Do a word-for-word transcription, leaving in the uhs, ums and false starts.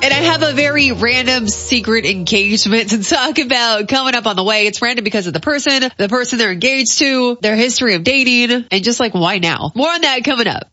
And I have a very random secret engagement to talk about coming up on the way. It's random because of the person, the person they're engaged to, their history of dating, and just like, why now? More on that coming up.